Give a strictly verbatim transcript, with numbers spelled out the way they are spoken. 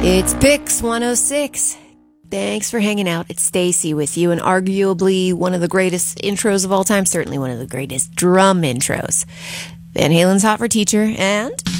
It's Pix one oh six. Thanks for hanging out. It's Stacy with you, and arguably one of the greatest intros of all time, certainly one of the greatest drum intros. Van Halen's Hot for Teacher, and